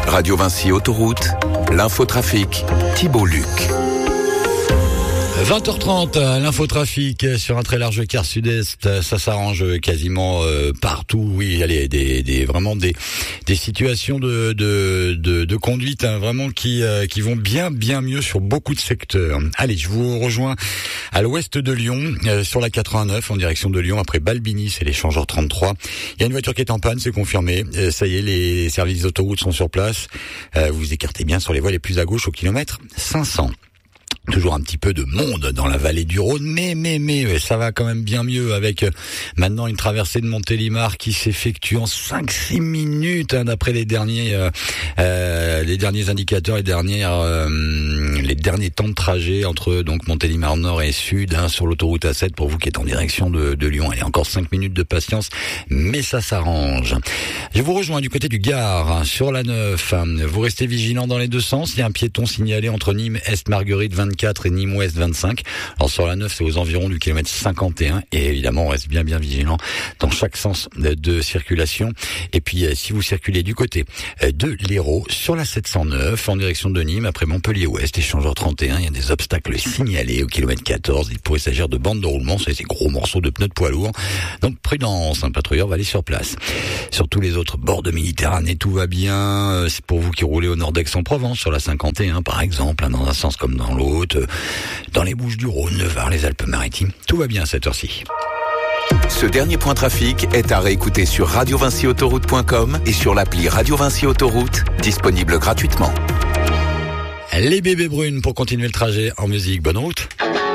Radio Vinci Autoroute, l'infotrafic, Thibault Luc. 20h30, l'infotrafic sur un très large quart sud-est, ça s'arrange quasiment partout. Oui, allez, vraiment des situations de conduite vraiment qui vont bien mieux sur beaucoup de secteurs. Allez, je vous rejoins à l'ouest de Lyon, sur la 89 en direction de Lyon après Balbini, c'est l'échangeur 33. Il y a une voiture qui est en panne, c'est confirmé. Ça y est, les services d'autoroute sont sur place. Vous vous écartez bien sur les voies les plus à gauche au kilomètre 500. Toujours un petit peu de monde dans la vallée du Rhône, mais ça va quand même bien mieux avec maintenant une traversée de Montélimar qui s'effectue en 5-6 minutes d'après les derniers indicateurs, les derniers temps de trajet entre donc Montélimar Nord et Sud sur l'autoroute A7 pour vous qui êtes en direction de Lyon. Allez, encore 5 minutes de patience, mais ça s'arrange. Je vous rejoins du côté du Gard sur la 9. Vous restez vigilants dans les deux sens. Il y a un piéton signalé entre Nîmes Est Marguerite 24 et Nîmes Ouest 25. Alors sur la 9, c'est aux environs du kilomètre 51 et évidemment on reste bien vigilant dans chaque sens de circulation. Et puis si vous circulez du côté de l'Hérault sur la 709 en direction de Nîmes après Montpellier Ouest, échangeur 31, il y a des obstacles signalés au kilomètre 14. Il pourrait s'agir de bandes de roulement, c'est ces gros morceaux de pneus de poids lourd. Donc prudence, un patrouilleur va aller sur place. Sur tous les autres bords de Méditerranée, tout va bien. C'est pour vous qui roulez au nord d'Aix-en-Provence sur la 51 par exemple, dans un sens comme dans l'autre. Dans les Bouches-du-Rhône, le Var, les Alpes-Maritimes, tout va bien à cette heure-ci. Ce dernier point trafic est à réécouter sur radiovinciautoroute.com et sur l'appli Radio Vinci Autoroute, disponible gratuitement. Les bébés brunes pour continuer le trajet en musique. Bonne route.